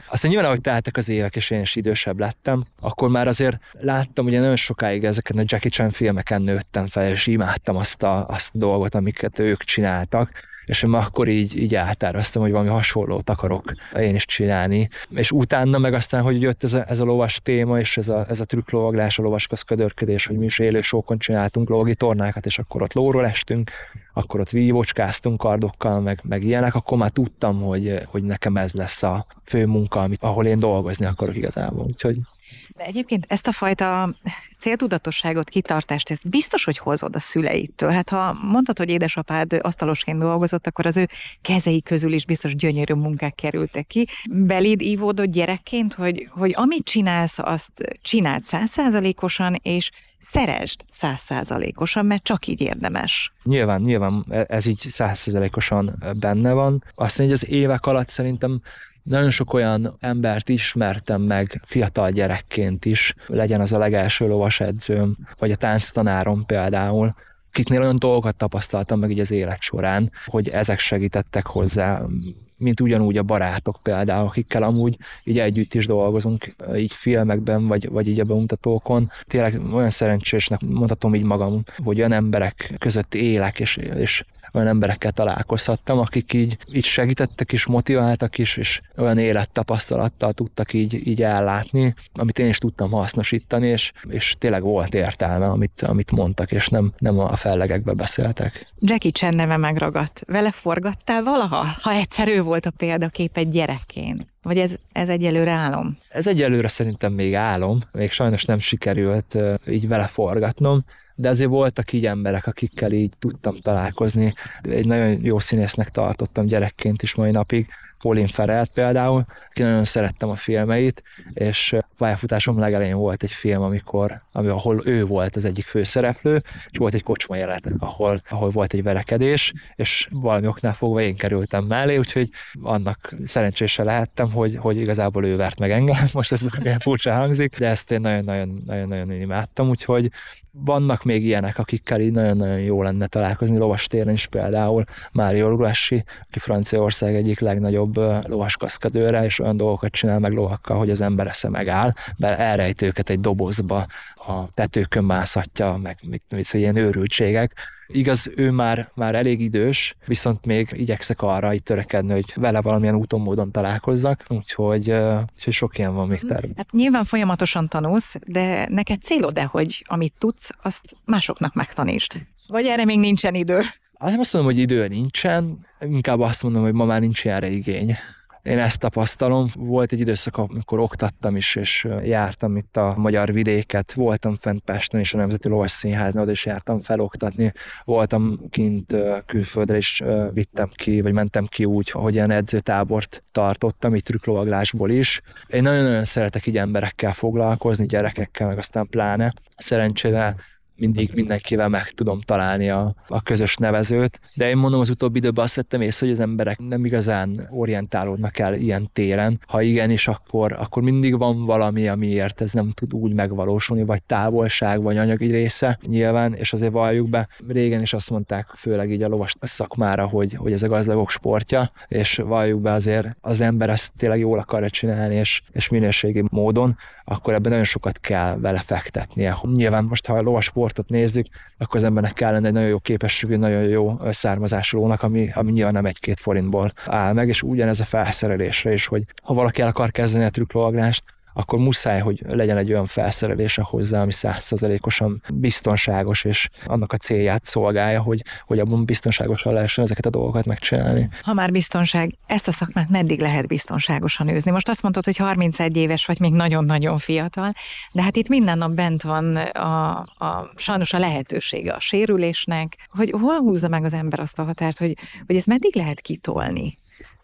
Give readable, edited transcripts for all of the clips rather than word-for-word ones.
Aztán nyilván, ahogy teltek az évek, és én is idősebb lettem, akkor már azért láttam, ugye nagyon sokáig ezeken a Jackie Chan filmeken nőttem fel, és imádtam azt a dolgot, amiket ők csináltak, és én akkor így elterveztem, hogy valami hasonlót akarok én is csinálni. És utána meg aztán, hogy jött ez a lovas téma, és ez a trükklovaglás, a lovaskaszködörködés, hogy mi is élő sókon csináltunk lovagi tornákat, és akkor ott lóról estünk, akkor ott vívócskáztunk kardokkal, meg ilyenek, akkor már tudtam, hogy nekem ez lesz a fő munka, ahol én dolgozni akarok igazából. Úgyhogy... De egyébként ezt a fajta céltudatosságot, kitartást, ezt biztos, hogy hozod a szüleitől. Hát ha mondtad, hogy édesapád asztalosként dolgozott, akkor az ő kezei közül is biztos gyönyörű munkák kerültek ki. Beléd ívódott gyerekként, hogy amit csinálsz, azt csináld 100%-osan, és szeresd 100%-osan, mert csak így érdemes. Nyilván ez így 100%-osan benne van. Aztán így az évek alatt szerintem nagyon sok olyan embert ismertem meg fiatal gyerekként is, legyen az a legelső lovasedzőm, vagy a tánctanárom például, akiknél olyan dolgokat tapasztaltam meg így az élet során, hogy ezek segítettek hozzá, mint ugyanúgy a barátok például, akikkel amúgy így együtt is dolgozunk, így filmekben, vagy így a bemutatókon. Tényleg olyan szerencsésnek mondhatom így magam, hogy olyan emberek között élek, és olyan emberekkel találkozhattam, akik így segítettek is, motiváltak is, és olyan élettapasztalattal tudtak így ellátni, amit én is tudtam hasznosítani, és tényleg volt értelme, amit mondtak, és nem a fellegekbe beszéltek. Jackie Chan neve megragadt. Vele forgattál valaha? Ha egyszer ő volt a példakép egy gyerekként. Vagy ez egyelőre álom? Ez egyelőre szerintem még álom, még sajnos nem sikerült így vele forgatnom, de azért voltak így emberek, akikkel így tudtam találkozni. Egy nagyon jó színésznek tartottam gyerekként is mai napig, Colin Farrellt például, aki nagyon szerettem a filmeit, és pályafutásom legelején volt egy film, ahol ő volt az egyik főszereplő, és volt egy kocsma jelenet, ahol volt egy verekedés, és valami oknál fogva én kerültem mellé, úgyhogy annak szerencsése lehettem, hogy igazából ő vert meg engem, most ez nagyon furcsa hangzik, de ezt én nagyon-nagyon imádtam, úgyhogy vannak még ilyenek, akikkel így nagyon-nagyon jó lenne találkozni, lovastéren is például Mario Grassi, aki Franciaország egyik legnagyobb lovaskaszkadőre, és olyan dolgokat csinál meg lovakkal, hogy az ember esze megáll, mert elrejt őket egy dobozba, a tetőkön mászhatja, meg ilyen őrültségek. Igaz, ő már elég idős, viszont még igyekszek arra így törekedni, hogy vele valamilyen úton, módon találkozzak, úgyhogy sok ilyen van még terve. Hát nyilván folyamatosan tanulsz, de neked célod-e, hogy amit tudsz, azt másoknak megtanítsd? Vagy erre még nincsen idő? Nem azt mondom, hogy idő nincsen, inkább azt mondom, hogy ma már nincs erre igény. Én ezt tapasztalom. Volt egy időszak, amikor oktattam is, és jártam itt a magyar vidéket. Voltam fent Pesten is a Nemzeti Lovasszínháznál, oda is jártam feloktatni. Voltam kint külföldre is vittem ki, vagy mentem ki úgy, hogy ilyen edzőtábort tartottam, így trükklovaglásból is. Én nagyon-nagyon szeretek így emberekkel foglalkozni, gyerekekkel, meg aztán pláne. Szerencsére mindig mindenkivel meg tudom találni a közös nevezőt, de én mondom, az utóbbi időben azt vettem észre, hogy az emberek nem igazán orientálódnak el ilyen téren. Ha igenis, akkor mindig van valami, amiért ez nem tud úgy megvalósulni, vagy távolság, vagy anyagi része nyilván, és azért valljuk be, régen is azt mondták, főleg így a lovas szakmára, hogy ez a gazdagok sportja, és valljuk be azért az ember ezt tényleg jól akarja csinálni, és minőségi módon, akkor ebben nagyon sokat kell vele fektetnie. Nyilván most, ha a lovas sportot nézzük, akkor az embernek kell lenni egy nagyon jó képességű, nagyon jó származású lónak, ami nyilván nem 1-2 forintból áll meg, és ugyanez a felszerelésre is, hogy ha valaki el akar kezdeni a trükklovaglást, akkor muszáj, hogy legyen egy olyan felszerelése hozzá, ami 100%-osan biztonságos, és annak a célját szolgálja, hogy abban biztonságosan lehessen ezeket a dolgokat megcsinálni. Ha már biztonság, ezt a szakmát meddig lehet biztonságosan űzni? Most azt mondtad, hogy 31 éves vagy, még nagyon-nagyon fiatal, de hát itt minden nap bent van sajnos a lehetősége a sérülésnek, hogy hol húzza meg az ember azt a határt, hogy ezt meddig lehet kitolni?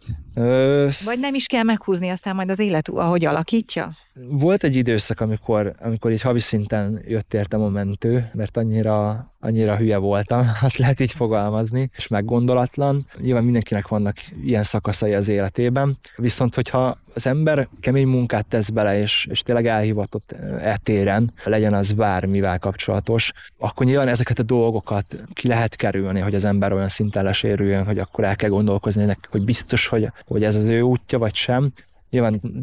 Vagy nem is kell meghúzni, aztán majd az élet, ahogy alakítja? Volt egy időszak, amikor így havi szinten jött értem a mentő, mert annyira hülye voltam, azt lehet így fogalmazni, és meggondolatlan. Nyilván mindenkinek vannak ilyen szakaszai az életében, viszont hogyha az ember kemény munkát tesz bele, és tényleg elhivatott téren, legyen az bármivel kapcsolatos, akkor nyilván ezeket a dolgokat ki lehet kerülni, hogy az ember olyan szinten lesérüljön, hogy akkor el kell gondolkozni, hogy biztos, hogy ez az ő útja, vagy sem. Nyilván